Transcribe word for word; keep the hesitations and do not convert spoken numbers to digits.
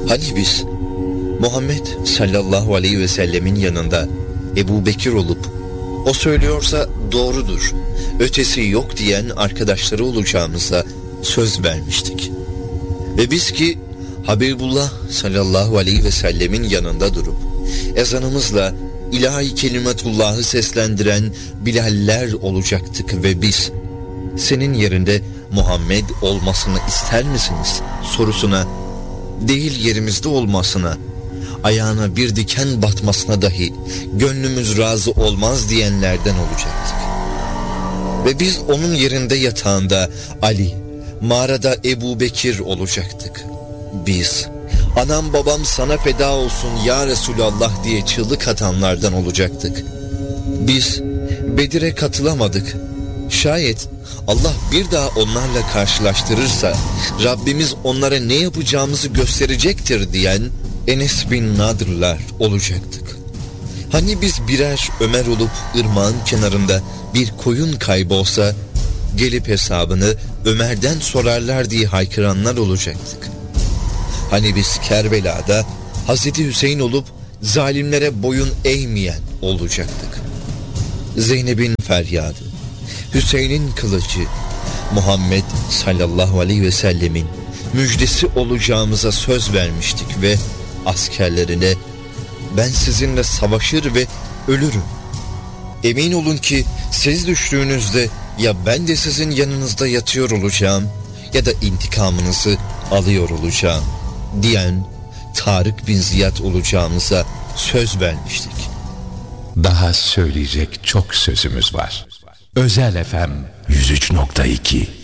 Hani biz Muhammed sallallahu aleyhi ve sellemin yanında Ebu Bekir olup o söylüyorsa doğrudur, ötesi yok diyen arkadaşları olacağımıza söz vermiştik. Ve biz ki Habibullah sallallahu aleyhi ve sellemin yanında durup ezanımızla ilahi kelimetullahı seslendiren Bilaller olacaktık ve biz senin yerinde Muhammed olmasını ister misiniz sorusuna, değil yerimizde olmasına, ayağına bir diken batmasına dahi gönlümüz razı olmaz diyenlerden olacaktık. Ve biz onun yerinde yatağında Ali, mağarada Ebu Bekir olacaktık. Biz anam babam sana feda olsun ya Resulallah diye çığlık atanlardan olacaktık. Biz Bedir'e katılamadık. Şayet Allah bir daha onlarla karşılaştırırsa Rabbimiz onlara ne yapacağımızı gösterecektir diyen Enes bin Nadırlar olacaktık. Hani biz birer Ömer olup ırmağın kenarında bir koyun kaybolsa gelip hesabını Ömer'den sorarlar diye haykıranlar olacaktık. Hani biz Kerbela'da Hazreti Hüseyin olup zalimlere boyun eğmeyen olacaktık. Zeynep'in feryadı, Hüseyin'in kılıcı, Muhammed sallallahu aleyhi ve sellemin müjdesi olacağımıza söz vermiştik ve askerlerine ben sizinle savaşır ve ölürüm. Emin olun ki siz düştüğünüzde ya ben de sizin yanınızda yatıyor olacağım ya da intikamınızı alıyor olacağım diyen Tarık bin Ziyad olacağımıza söz vermiştik. Daha söyleyecek çok sözümüz var. Özel F M yüz üç nokta iki